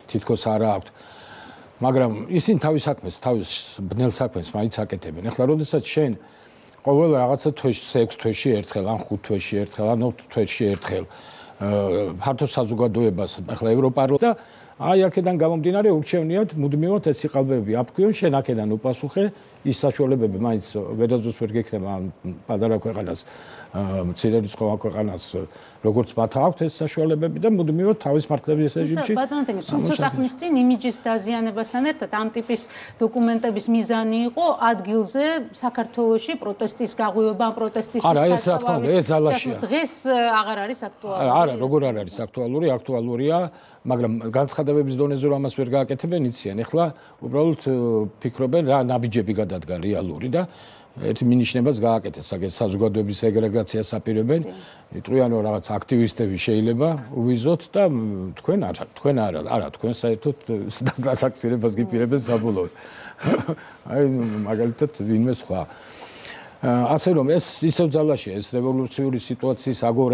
თითქოს არა აქვთ. მაგრამ ისინი თავის საქმეს, თავის ბნელ საქმეს მაინც აკეთებენ. ეხლა როდესაც შენ ყოველ რაღაცა თვეში, 6 თვეში ერთხელ, ან 5 თვეში ერთხელ, ან 8 თვეში ერთხელ ფართო საზოგადოებას, ეხლა ევროპარლამენტს და აი აქედან გამომდინარე ურჩევნიათ მუდმივად ეს სიყალბეები აფქვიონ, შენ აქედან უპასუხე, ის საშუალებები მაინც ვედაზოს ვერ გექნება პატარა ქვეყანას, მცირერიცხოვან ქვეყანას, როგორც მათ აქვთ ეს საშუალებები და მუდმივად თავის მართლების რეჟიმში. ბატონო, ცოტა ხნის წინ იმიჯის დაზიანებასთან ერთად ამ ტიპის დოკუმენტების მიზანი იყო ადგილზე საქართველოში პროტესტის გაღვივება, პროტესტის ეს რა თქმა უნდა, ეს ძალაშია. დღეს აღარ არის აქტუალური. არა, როგორ არ არის აქტუალური, აქტუალურია, მაგრამ განცხადებების დონეზე რომ ამას ვერ გააკეთებენ, იციან. ეხლა უბრალოდ ფიქრობენ რა ნაბიჯები გადადგა რეალური და ერთი მინიშნებას გააკეთეს, აგერ საზოგადოების სეგრეგაციას აპირებენ, იტყვიან რომ რაღაც აქტივისტები შეიძლება უვიზოთ და თქვენ არა, თქვენ საერთოდ დასაქცირებას გიპირებენ საბოლოოდ. აი მაგალითად ვინმე სხვა. ასე რომ ეს ისევ ძალაშია, ეს რევოლუციური სიტუაციის აგორება